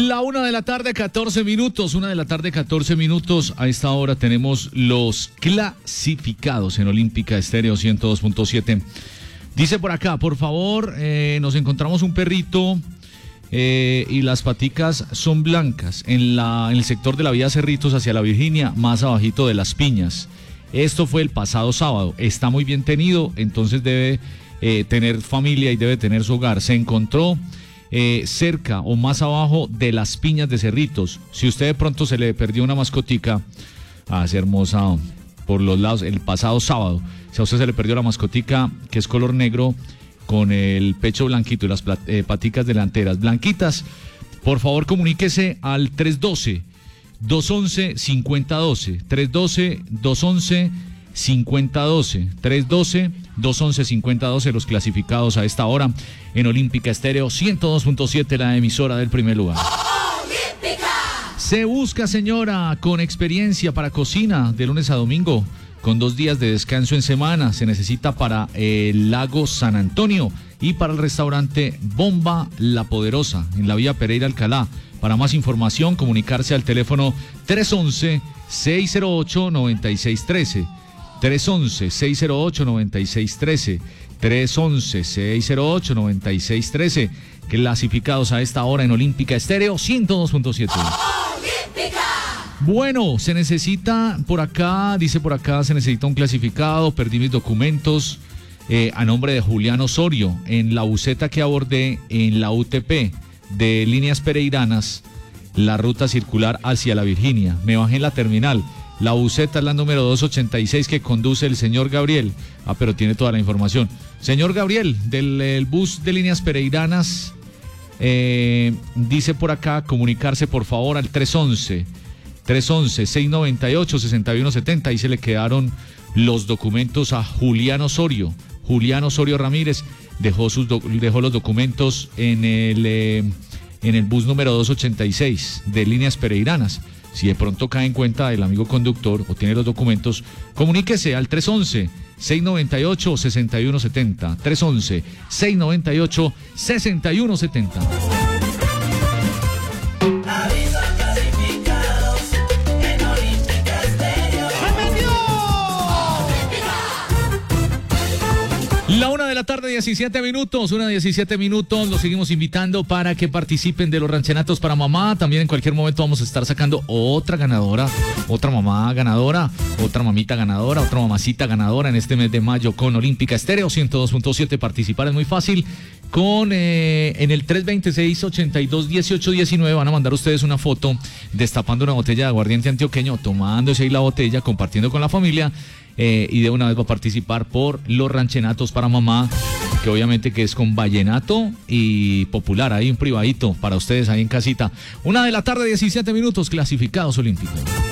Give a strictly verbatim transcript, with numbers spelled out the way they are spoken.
La una de la tarde, catorce minutos, una de la tarde, catorce minutos. A esta hora tenemos los clasificados en Olímpica Estéreo ciento dos punto siete. Dice por acá, por favor, eh, nos encontramos un perrito eh, y las paticas son blancas en, la, en el sector de la vía Cerritos hacia la Virginia, más abajito de Las Piñas. Esto fue el pasado sábado. Está muy bien tenido, entonces debe eh, tener familia y debe tener su hogar. Se encontró Eh, cerca o más abajo de Las Piñas de Cerritos. Si usted de pronto se le perdió una mascotica, ah, es hermosa por los lados, el pasado sábado, si a usted se le perdió la mascotica que es color negro con el pecho blanquito y las plat- eh, paticas delanteras blanquitas, por favor comuníquese al tres uno dos, dos uno uno, cinco cero uno dos, tres uno dos, dos uno uno, cinco cero uno dos, tres uno dos, dos uno uno, cinco cero uno dos, los clasificados a esta hora en Olímpica Estéreo ciento dos punto siete, la emisora del primer lugar. ¡Olímpica! Se busca señora con experiencia para cocina de lunes a domingo, con dos días de descanso en semana. Se necesita para el Lago San Antonio y para el restaurante Bomba La Poderosa en la vía Pereira Alcalá. Para más información, comunicarse al teléfono tres uno uno, seis cero ocho, nueve seis uno tres. tres uno uno, seis cero ocho, nueve seis uno tres, tres uno uno, seis cero ocho, nueve seis uno tres, clasificados a esta hora en Olímpica Estéreo ciento dos punto siete. ¡Olímpica! Bueno, se necesita por acá, dice por acá, se necesita un clasificado, perdí mis documentos eh, a nombre de Julián Osorio en la buseta que abordé en la U T P de Líneas Pereiranas, la ruta circular hacia la Virginia. Me bajé en la terminal. La buseta es la número doscientos ochenta y seis que conduce el señor Gabriel. Ah, pero tiene toda la información. Señor Gabriel, del el bus de Líneas Pereiranas, eh, dice por acá, comunicarse por favor al tres uno uno, tres uno uno, seis nueve ocho, seis uno siete cero. Ahí se le quedaron los documentos a Julián Osorio. Julián Osorio Ramírez dejó, sus do, dejó los documentos en el, eh, en el bus número doscientos ochenta y seis de Líneas Pereiranas. Si de pronto cae en cuenta el amigo conductor o tiene los documentos, comuníquese al tres uno uno, seis nueve ocho, seis uno siete cero, tres uno uno, seis nueve ocho, seis uno siete cero. La una de la tarde, diecisiete minutos, una diecisiete minutos, los seguimos invitando para que participen de los ranchenatos para mamá. También en cualquier momento vamos a estar sacando otra ganadora, otra mamá ganadora, otra mamita ganadora, otra mamacita ganadora en este mes de mayo con Olímpica Estéreo ciento dos punto siete. Participar es muy fácil. Con eh, en el tres dos seis, ocho dos, uno ocho uno nueve van a mandar ustedes una foto destapando una botella de aguardiente antioqueño, tomándose ahí la botella, compartiendo con la familia. Eh, y de una vez va a participar por los ranchenatos para mamá, que obviamente que es con vallenato y popular, ahí un privadito para ustedes ahí en casita. Una de la tarde, diecisiete minutos, clasificados olímpicos.